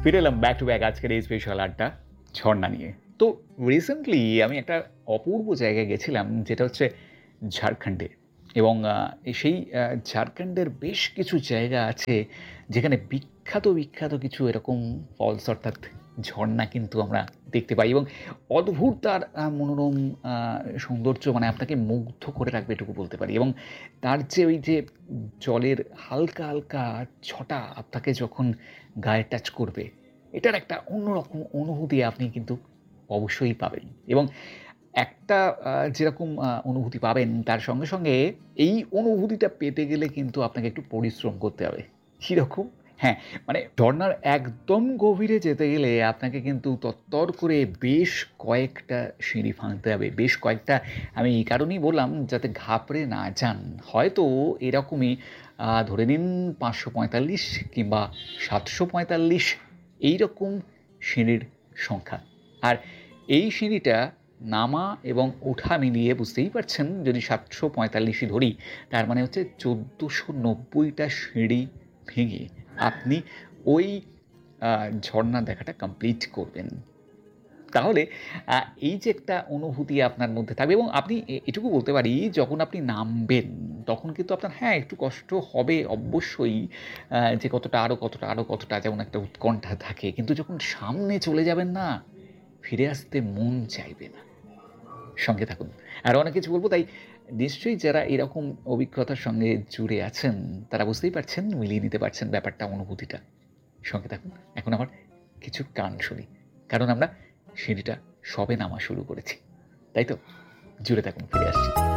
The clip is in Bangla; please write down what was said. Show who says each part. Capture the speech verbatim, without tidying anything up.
Speaker 1: ফিরে এলাম ব্যাক টু ব্যাক আজকের এই স্পেশাল আড্ডা ঝর্ণা নিয়ে। তো রিসেন্টলি আমি একটা অপূর্ব জায়গায় গেছিলাম, যেটা হচ্ছে ঝাড়খণ্ডে। এবং আ সেই আ ঝাড়খণ্ডের বেশ কিছু জায়গা আছে যেখানে বিখ্যাত, বিখ্যাত কিছু এরকম ফলস অর্থাৎ ঝর্ণা কিন্তু আমরা দেখতে পাই এবং অদ্ভুত তার আ মনোরম আ সৌন্দর্য, মানে আপনাকে মুগ্ধ করে রাখবে এটুকু বলতে পারি। এবং তার যে ওই যে জলের হালকা, হালকা ছটা আপনাকে যখন গায়ে টাচ করবে, এটার একটা অন্যরকম অনুভূতি আপনি কিন্তু অবশ্যই পাবেন। এবং একটা আ যেরকম আ অনুভূতি পাবেন, তার সঙ্গে, সঙ্গে এই অনুভূতিটা পেতে গেলে কিন্তু আপনাকে একটু পরিশ্রম করতে হবে। কিরকম? হ্যাঁ, মানে ঝরনার একদম গভীরে যেতে গেলে আপনাকে কিন্তু তরতর করে বেশ কয়েকটা সিঁড়ি ভাঙতে হবে। বেশ কয়েকটা, আমি এই কারণেই বললাম যাতে ঘাবড়ে না যান। হয়তো এরকমই আ ধরে নিন পাঁচশো পঁয়তাল্লিশ কিংবা সাতশো পঁয়তাল্লিশ এইরকম সিঁড়ির সংখ্যা। আর এই সিঁড়িটা নামা এবং ওঠা মিলিয়ে বুঝতেই পারছেন, যদি সাতশো পঁয়তাল্লিশই ধরি, তার মানে হচ্ছে চোদ্দোশো নব্বইটা সিঁড়ি ভেঙে আপনি ওই আ ঝরনা দেখাটা কমপ্লিট করবেন। তাহলে আ এই যে একটা অনুভূতি আপনার মধ্যে থাকবে এবং আপনি এ এটুকু বলতে পারি, যখন আপনি নামবেন তখন কিন্তু আপনার হ্যাঁ, একটু কষ্ট হবে অবশ্যই। আ যে কতটা আরো কতটা, আরো কতটা যেমন একটা উৎকণ্ঠা থাকে। কিন্তু যখন সামনে চলে যাবেন না, ফিরে আসতে মন চাইবে না। সঙ্গে থাকুন। আরো অনেক কিছু বলব, তাই নিশ্চয়ই যারা এরকম অভিজ্ঞতার সঙ্গে জুড়ে আছেন, তারা বুঝতেই পারছেন, মিলিয়ে নিতে পারছেন ব্যাপারটা, অনুভূতিটা। সঙ্গে থাকুন। এখন আবার কিছু গান শুনি। কারণ আমরা সিঁড়িটা সবে নামা শুরু করেছি। তাই তো? জুড়ে থাকুন, ফিরে আসছি।